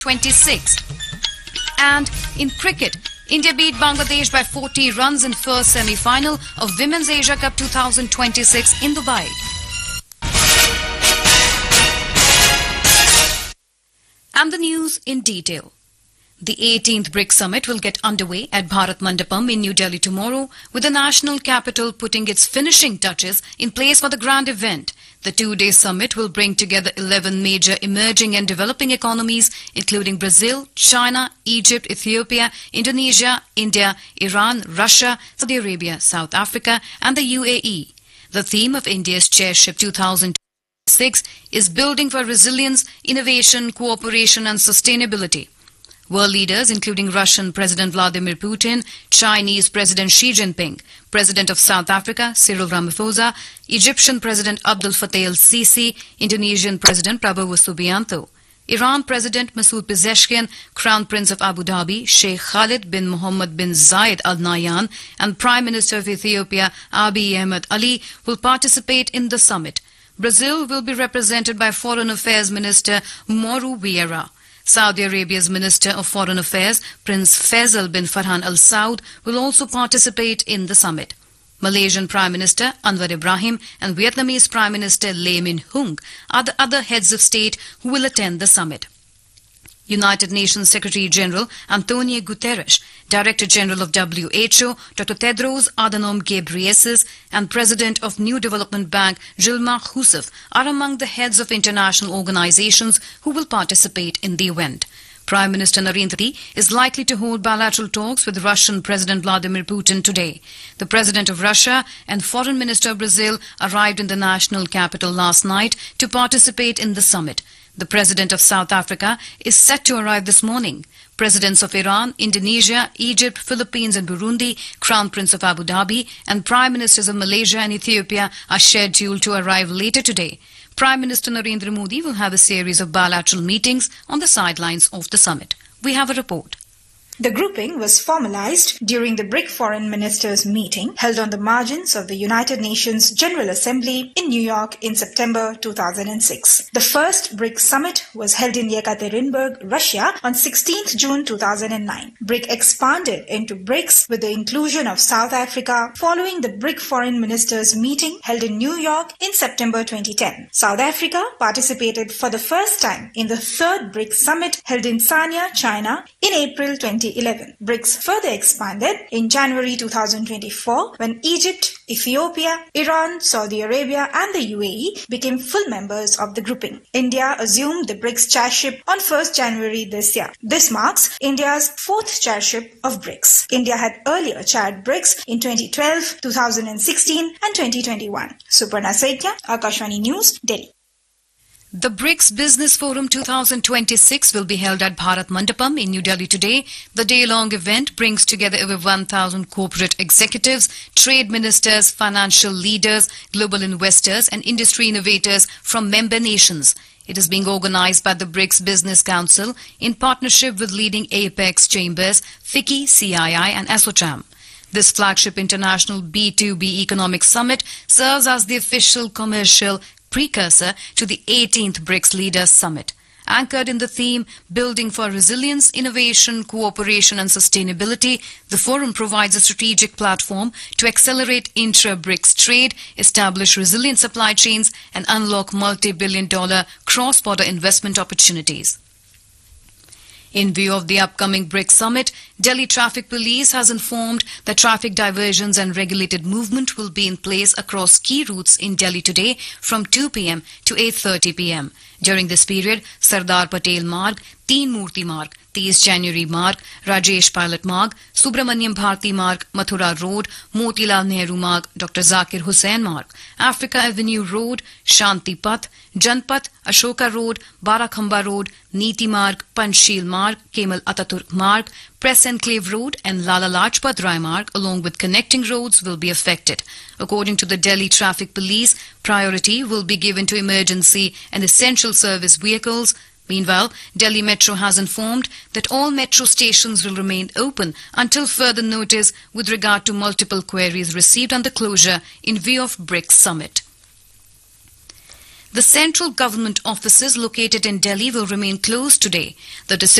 26. And in cricket, India beat Bangladesh by 40 runs in first semi-final of Women's Asia Cup 2026 in Dubai. And the news in detail. The 18th BRICS Summit will get underway at Bharat Mandapam in New Delhi tomorrow, with the national capital putting its finishing touches in place for the grand event. The two-day summit will bring together 11 major emerging and developing economies, including Brazil, China, Egypt, Ethiopia, Indonesia, India, Iran, Russia, Saudi Arabia, South Africa, and the UAE. The theme of India's chairship 2026 is Building for Resilience, Innovation, Cooperation and Sustainability. World leaders, including Russian President Vladimir Putin, Chinese President Xi Jinping, President of South Africa Cyril Ramaphosa, Egyptian President Abdel Fattah el-Sisi, Indonesian President Prabowo Subianto, Iran President Masoud Pezeshkian, Crown Prince of Abu Dhabi Sheikh Khalid bin Mohammed bin Zayed Al Nahyan, and Prime Minister of Ethiopia Abiy Ahmed Ali will participate in the summit. Brazil will be represented by Foreign Affairs Minister Mauro Vieira. Saudi Arabia's Minister of Foreign Affairs, Prince Faisal bin Farhan Al Saud, will also participate in the summit. Malaysian Prime Minister Anwar Ibrahim and Vietnamese Prime Minister Lee Min Hung are the other heads of state who will attend the summit. United Nations Secretary General Antonio Guterres, Director General of WHO Dr. Tedros Adhanom Ghebreyesus, and President of New Development Bank Dilma Rousseff are among the heads of international organizations who will participate in the event. Prime Minister Narendra Modi is likely to hold bilateral talks with Russian President Vladimir Putin today. The President of Russia and Foreign Minister of Brazil arrived in the national capital last night to participate in the summit. The President of South Africa is set to arrive this morning. Presidents of Iran, Indonesia, Egypt, Philippines and Burundi, Crown Prince of Abu Dhabi and Prime Ministers of Malaysia and Ethiopia are scheduled to arrive later today. Prime Minister Narendra Modi will have a series of bilateral meetings on the sidelines of the summit. We have a report. The grouping was formalized during the BRIC Foreign Ministers meeting held on the margins of the United Nations General Assembly in New York in September 2006. The first BRIC summit was held in Yekaterinburg, Russia on 16th June 2009. BRIC expanded into BRICS with the inclusion of South Africa following the BRIC Foreign Ministers meeting held in New York in September 2010. South Africa participated for the first time in the third BRIC summit held in Sanya, China in April 2011. BRICS further expanded in January 2024 when Egypt, Ethiopia, Iran, Saudi Arabia and the UAE became full members of the grouping. India assumed the BRICS chairship on 1st January this year. This marks India's fourth chairship of BRICS. India had earlier chaired BRICS in 2012, 2016 and 2021. Suparna Saitya, Akashvani News, Delhi. The BRICS Business Forum 2026 will be held at Bharat Mandapam in New Delhi today. The day-long event brings together over 1,000 corporate executives, trade ministers, financial leaders, global investors and industry innovators from member nations. It is being organized by the BRICS Business Council in partnership with leading Apex chambers, FICCI, CII and ASSOCHAM. This flagship international B2B economic summit serves as the official commercial precursor to the 18th BRICS Leaders Summit. Anchored in the theme Building for Resilience, Innovation, Cooperation and Sustainability, the forum provides a strategic platform to accelerate intra-BRICS trade, establish resilient supply chains and unlock multi-billion-dollar cross-border investment opportunities. In view of the upcoming BRICS summit, Delhi Traffic Police has informed that traffic diversions and regulated movement will be in place across key routes in Delhi today from 2 p.m. to 8:30 p.m. During this period, Sardar Patel Marg, Teen Murti Marg, 30 January Marg, Rajesh Pilot Marg, Subramanyam Bharti Marg, Mathura Road, Motilal Nehru Marg, Dr. Zakir Hussain Marg, Africa Avenue Road, Shanti Path, Janpath, Ashoka Road, Barakhamba Road, Niti Marg, Panchsheel Marg, Kemal Ataturk Marg, Press Enclave Road and Lala Lajpat Rai Marg along with connecting roads will be affected. According to the Delhi Traffic Police, priority will be given to emergency and essential service vehicles. Meanwhile, Delhi Metro has informed that all metro stations will remain open until further notice with regard to multiple queries received on the closure in view of BRICS Summit. The central government offices located in Delhi will remain closed today. The decision